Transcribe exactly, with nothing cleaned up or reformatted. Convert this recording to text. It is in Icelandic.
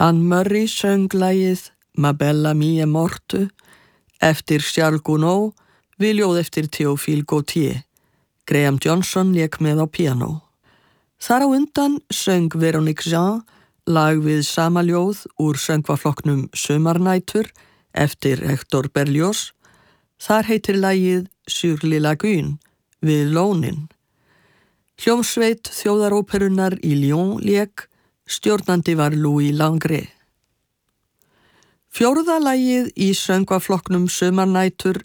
Anne Murray söng lagið Ma bella mia mortu eftir Charles Gounod við ljóð eftir Théophile Gautier. Graham Johnson lék með á píanó. Þar á undan söng Véronique Jean lag við sama ljóð úr söngvaflokknum Sumarnætur eftir Hector Berlioz. Þar heitir lagið Sur les lagunes við lónin. Hljómsveit þjóðaróperunnar í Lyon lék, stjórnandi var Louis Langret. Fjórða lagið í söngvaflokknum Sumarnætur